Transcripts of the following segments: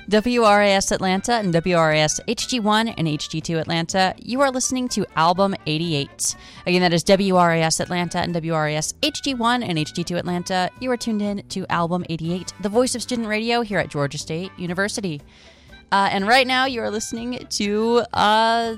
WRAS Atlanta and WRAS HG1 and HG2 Atlanta, you are listening to Album 88. Again, that is WRAS Atlanta and WRAS HG1 and HG2 Atlanta. You are tuned in to Album 88, the voice of student radio here at Georgia State University. And right now you are listening to now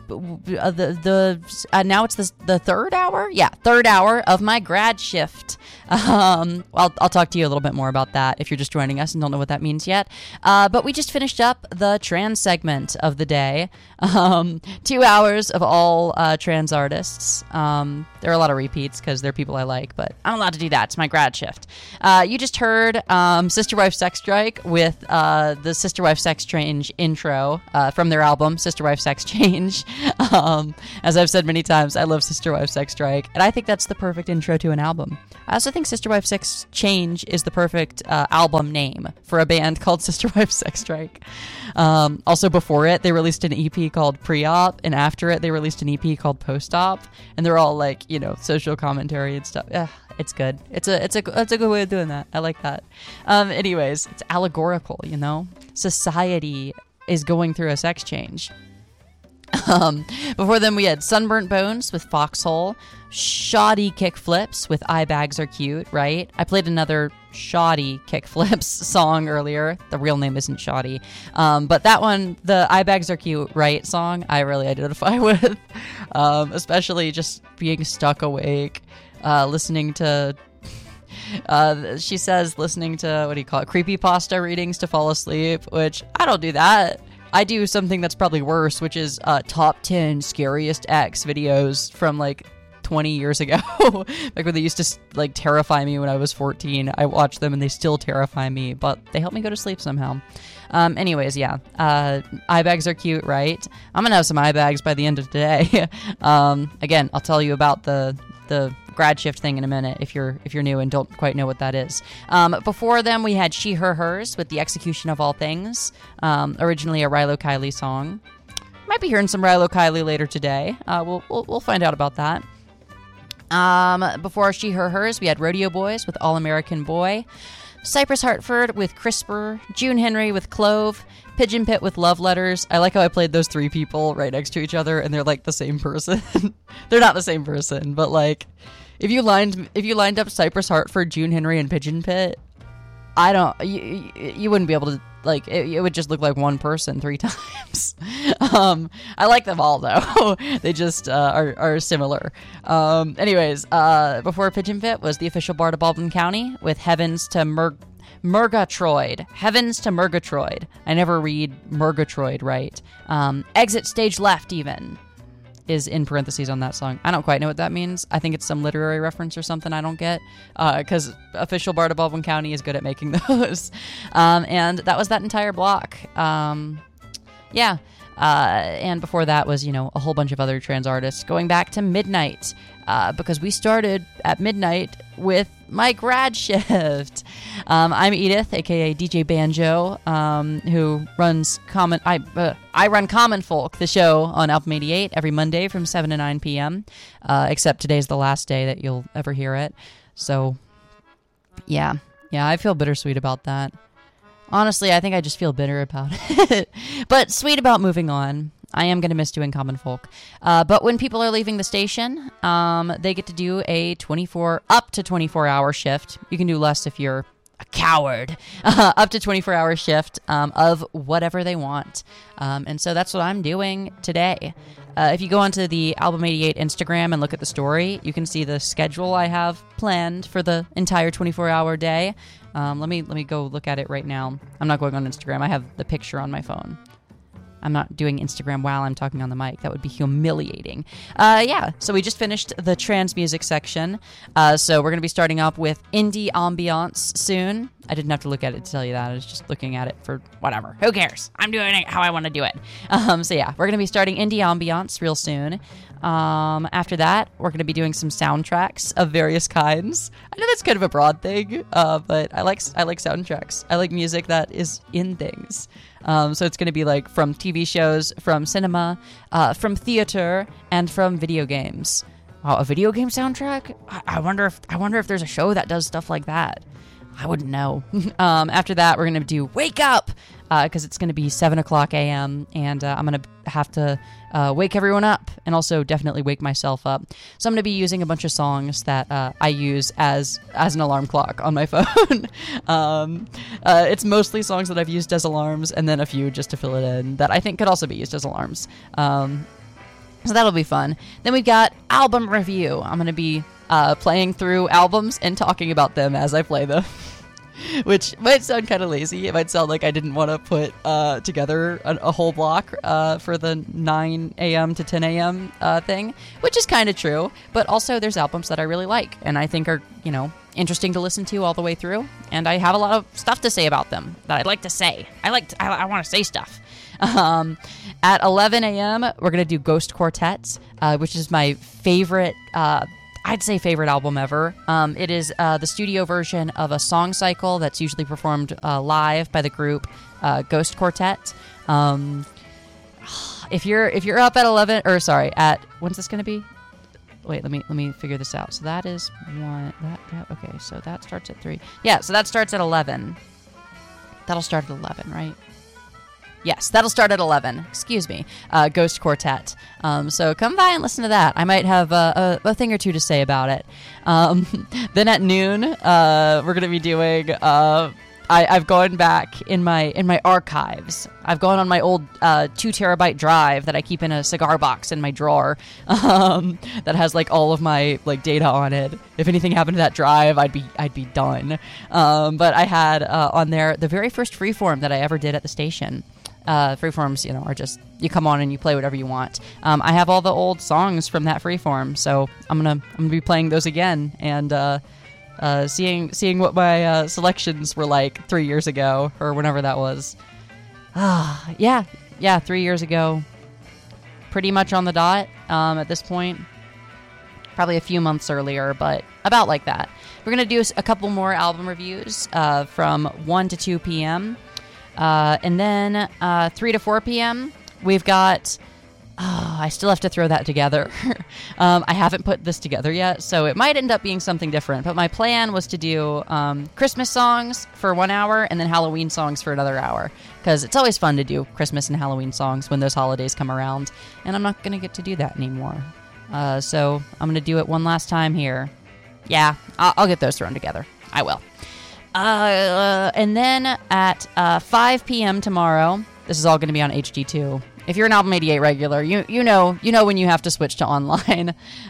it's the third hour? Yeah, third hour of my grad shift. I'll talk to you a little bit more about that if you're just joining us and don't know what that means yet. But we just finished up the trans segment of the day. 2 hours of all trans artists. There are a lot of repeats because they're people I like, but I'm allowed to do that. It's my grad shift. You just heard Sister Wife Sex Strike with the Sister Wife Sex Change intro from their album, Sister Wife Sex Change. As I've said many times, I love Sister Wife Sex Strike, and I think that's the perfect intro to an album. I also think Sister Wife Sex Change is the perfect album name for a band called Sister Wife Sex Strike. Also, before it, they released an EP called Pre-Op, and after it, they released an EP called Post-Op, and they're all like, you know, social commentary and stuff. Yeah, it's good. It's a good way of doing that. I like that. Anyways, it's allegorical, you know? Society is going through a sex change. Before them, we had Sunburnt Bones with Foxhole, Shoddy Kickflips with Eye Bags Are Cute, right? I played another Shoddy Kickflips song earlier. The real name isn't Shoddy. But that one, the Eye Bags Are Cute, right song, I really identify with. Especially just being stuck awake, listening to... she says listening to, what do you call it, creepypasta readings to fall asleep, which I don't do that. I do something that's probably worse, which is top 10 scariest X videos from like 20 years ago. Like when they used to like terrify me when I was 14. I watch them and they still terrify me, but they help me go to sleep somehow. Anyways, yeah. Eye bags are cute, right? I'm gonna have some eye bags by the end of today. Again, I'll tell you about the grad shift thing in a minute if you're new and don't quite know what that is. Before them, we had She, Her, Hers with The Execution of All Things, originally a Rilo Kiley song. Might be hearing some Rilo Kiley later today. We'll find out about that. Before She, Her, Hers, we had Rodeo Boys with All American Boy, Cypress Hartford with CRISPR, June Henry with Clove, Pigeon Pit with Love Letters. I like how I played those three people right next to each other and they're like the same person. They're not the same person, but like if you lined up Cypress Hartford, June Henry, and Pigeon Pit, you wouldn't be able to, like, it would just look like one person three times. I like them all though. They just are similar. Anyways, before Pigeon Pit was the official Bard of Baldwin County with Heavens to Murgatroyd. Heavens to Murgatroyd. I never read Murgatroyd right. Exit Stage Left even is in parentheses on that song. I don't quite know what that means. I think it's some literary reference or something I don't get, because official Bard of Baldwin County is good at making those. And that was that entire block. Yeah. And before that was, a whole bunch of other trans artists going back to midnight, because we started at midnight with my grad shift. I'm Edith, aka DJ Banjo, who runs I run Common Folk, the show on Album 88 every Monday from 7 to 9 p.m., except today's the last day that you'll ever hear it. So, yeah, I feel bittersweet about that. Honestly, I think I just feel bitter about it, but sweet about moving on. I am going to miss doing Common Folk. But when people are leaving the station, they get to do a up to 24-hour shift. You can do less if you're a coward. Up to 24-hour shift of whatever they want. And so that's what I'm doing today. If you go onto the Album 88 Instagram and look at the story, you can see the schedule I have planned for the entire 24-hour day. Let me go look at it right now. I'm not going on Instagram. I have the picture on my phone. I'm not doing Instagram while I'm talking on the mic. That would be humiliating. So we just finished the trans music section. So we're going to be starting up with indie ambiance soon. I didn't have to look at it to tell you that. I was just looking at it for whatever. Who cares? I'm doing it how I want to do it. We're going to be starting indie ambiance real soon. After that, we're going to be doing some soundtracks of various kinds. I know that's kind of a broad thing, but I like soundtracks. I like music that is in things. So it's going to be like from TV shows, from cinema, from theater, and from video games. Wow, a video game soundtrack? I wonder if there's a show that does stuff like that. I wouldn't know. After that, we're going to do Wake Up because it's going to be 7 o'clock a.m. and I'm going to have to wake everyone up and also definitely wake myself up. So I'm going to be using a bunch of songs that I use as an alarm clock on my phone. It's mostly songs that I've used as alarms, and then a few just to fill it in that I think could also be used as alarms. So that'll be fun. Then we've got album review. I'm going to be playing through albums and talking about them as I play them. Which might sound kind of lazy. It might sound like I didn't want to put together a whole block for the 9 a.m. to 10 a.m. Thing, which is kind of true. But also there's albums that I really like and I think are, interesting to listen to all the way through. And I have a lot of stuff to say about them that I'd like to say. I want to say stuff. At 11 a.m., we're going to do Ghost Quartet, which is my favorite I'd say favorite album ever. It is the studio version of a song cycle that's usually performed live by the group Ghost Quartet. If you're up at 11, or sorry, at when's this going to be? Wait, let me figure this out. So that is one. Okay, so that starts at 3. Yeah, so that starts at 11. That'll start at 11, right? Yes, that'll start at 11. Excuse me. Ghost Quartet. So come by and listen to that. I might have a thing or two to say about it. Then at noon, we're going to be doing... I've gone back in my archives. I've gone on my old 2 terabyte drive that I keep in a cigar box in my drawer that has like all of my like data on it. If anything happened to that drive, I'd be done. But I had on there the very first freeform that I ever did at the station. Freeforms, are just, you come on and you play whatever you want. I have all the old songs from that freeform, so I'm gonna be playing those again and seeing what my selections were like 3 years ago or whenever that was. Yeah, 3 years ago, pretty much on the dot at this point. Probably a few months earlier, but about like that. We're gonna do a couple more album reviews from 1 to 2 p.m. And then 3 to 4 p.m., we've got... I still have to throw that together. I haven't put this together yet, so it might end up being something different. But my plan was to do Christmas songs for 1 hour and then Halloween songs for another hour. Because it's always fun to do Christmas and Halloween songs when those holidays come around. And I'm not going to get to do that anymore. So I'm going to do it one last time here. Yeah, I'll get those thrown together. I will. And then at 5 p.m. tomorrow, this is all going to be on HD2. If you're an Album 88 regular, you know when you have to switch to online.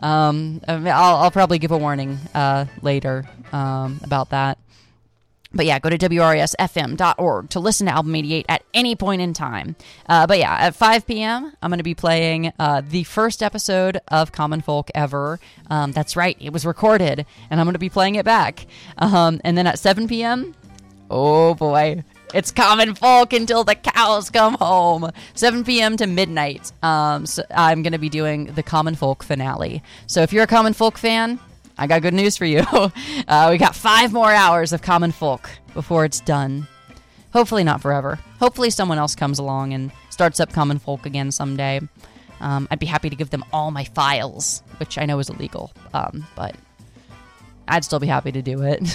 I'll probably give a warning later about that. But yeah, go to WRASFM.org to listen to Album 88 at any point in time. But yeah, at 5 p.m., I'm going to be playing the first episode of Common Folk ever. That's right, it was recorded, and I'm going to be playing it back. And then at 7 p.m., oh boy, it's Common Folk until the cows come home. 7 p.m. to midnight. So I'm going to be doing the Common Folk finale. So if you're a Common Folk fan, I got good news for you. We got 5 more hours of Common Folk before it's done. Hopefully not forever. Hopefully someone else comes along and starts up Common Folk again someday. I'd be happy to give them all my files, which I know is illegal, but I'd still be happy to do it.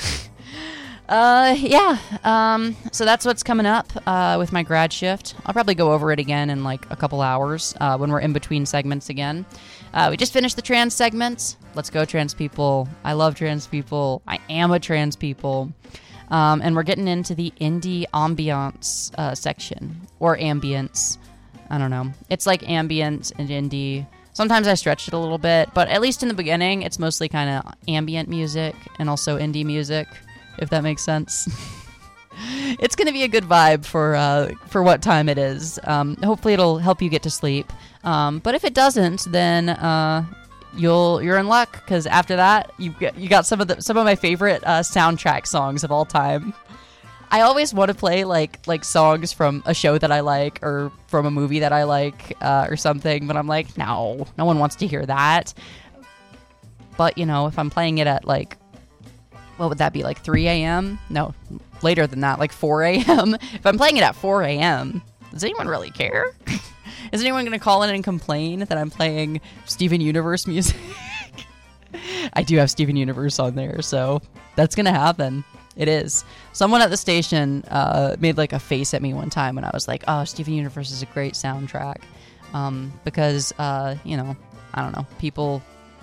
So that's what's coming up with my grad shift. I'll probably go over it again in like a couple hours when we're in between segments again. We just finished the trans segments. Let's go, trans people. I love trans people. I am a trans people. And we're getting into the indie ambiance section, or ambience. I don't know. It's like ambient and indie. Sometimes I stretch it a little bit, but at least in the beginning, it's mostly kind of ambient music and also indie music, if that makes sense. It's going to be a good vibe for what time it is. Hopefully it'll help you get to sleep. But if it doesn't, then you're in luck, because after that you got some of my favorite soundtrack songs of all time. I always want to play like songs from a show that I like or from a movie that I like or something, but I'm like, no one wants to hear that. But if I'm playing it at like, what would that be, like 3 a.m.? No, later than that, like 4 a.m. If I'm playing it at 4 a.m., does anyone really care? Is anyone going to call in and complain that I'm playing Steven Universe music? I do have Steven Universe on there, so that's going to happen. It is. Someone at the station made like a face at me one time when I was like, "Oh, Steven Universe is a great soundtrack," because you know, I don't know, people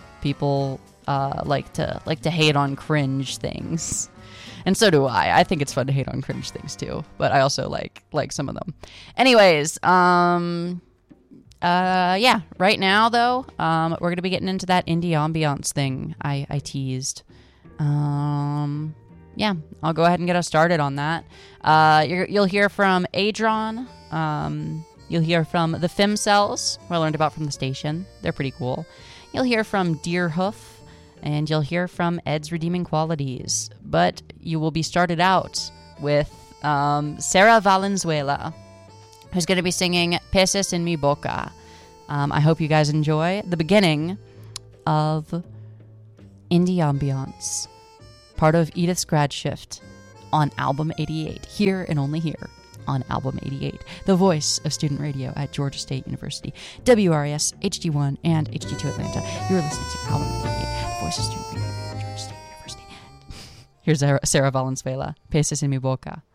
like to hate on cringe things, and so do I. I think it's fun to hate on cringe things too, but I also like some of them. Anyways, yeah. Right now though, we're gonna be getting into that indie ambiance thing I teased. Yeah, I'll go ahead and get us started on that. You'll hear from Adron. You'll hear from the Fem Cells, who I learned about from the station. They're pretty cool. You'll hear from Deerhoof, and you'll hear from Ed's Redeeming Qualities. But you will be started out with Sarah Valenzuela, who's going to be singing Peces en mi boca. I hope you guys enjoy the beginning of Indie Ambiance, part of Edith's Grad Shift on Album 88, here and only here on Album 88, the voice of student radio at Georgia State University, WRAS, HD1, and HD2 Atlanta. You're listening to Album 88, the voice of student radio at Georgia State University. Here's Sarah Valenzuela, Peces en mi boca.